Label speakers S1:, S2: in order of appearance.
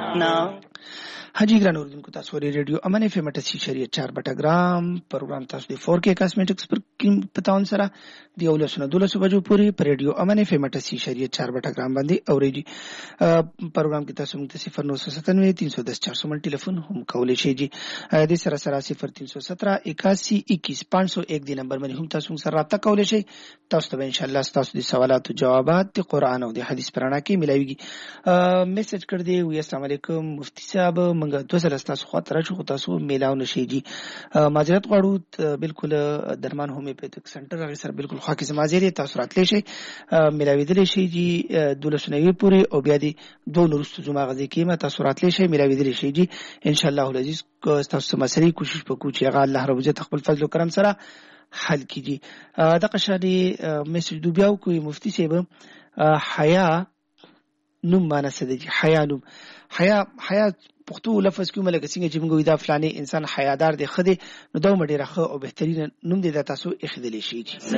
S1: حاجی ګران اوردونکو تاسو ورې ریډیو امن اف ام 88.4 پروګرام تاسو د 4K کاسمیټکس پر پتاون سره د 12 بجو پورې پر ریډیو امن اف ام 88.4 باندې اورېږي. پروګرام کې تاسو موږ ته 0997 ټلیفون هم کولای شئ. د سره 0317 81 21501 دی نمبر باندې هم تاسو موږ سره رابطه کولای شئ. تاسو ته ان شاء الله تاسو د سوالاتو جوابات د قران او د حدیث پرانا کې ملایوي. میسج کړ دی وی السلام علیکم مفتی صاحب منګه 200 تاسو خاطر شو تاسو میلاو نشي جی معذرت غواړو بالکل درمان هومیوپیتک سنټر هغه سره بالکل خاکې زمازيري تاسو راتلی شي میلاوي دلی شي جی 1290 پورې او بیا دی دوه نورستو زما غزي کېما تاسو راتلی شي میلاوي دلی شي جی ان شاء الله العزيز تاسو مسلې کوشش وکړو چې هغه الله رب عزت خپل فضل او کرم سره حل کیږي. د قشادي میسج دوبیاو کوي مفتی صاحب حیا نوم معنا څه دی؟ حیا نوم حیا پښتو لفظ کومه لکه څنګه چې موږ دا فلانه انسان حیادار دی خدي نو دا مډیره خو او بهترین نوم دی دا تاسو اخدلی شي.